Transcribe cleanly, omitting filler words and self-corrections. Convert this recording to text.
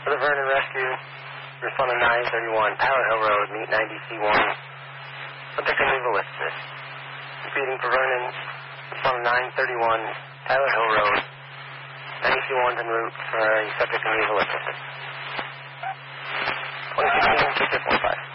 For the Vernon Rescue, respond to 931 Tower Hill Road, meet 90C1. Subject and leave ellipsis. Repeating for Vernon, respond to 931 Tower Hill Road. 90C1's en route for a subject and leave ellipsis. 2016, 6.5.